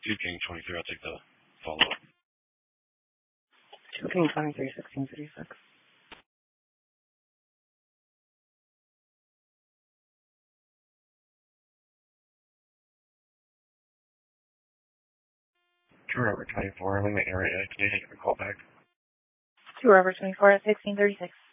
2 King 23, I'll take the follow-up. 2 King 23, 1636. Two Robert 24, I'm in the area. Can you take a call back? 2 Robert 24 at 1636.